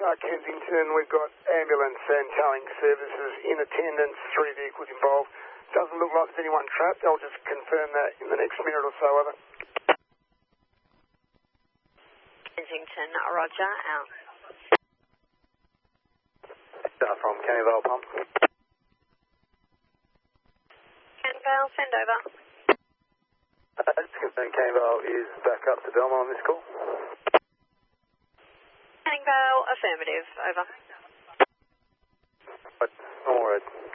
Kensington. We've got ambulance and towing services in attendance, 3 vehicles involved. Doesn't look like there's anyone trapped. I'll just confirm that in the next minute or so, over. Kensington, roger, out. From Canning Vale Pump. Canning Vale, send over. Just confirm Canning Vale is back up to Belmont on this call. Canning Vale, affirmative, over. All right.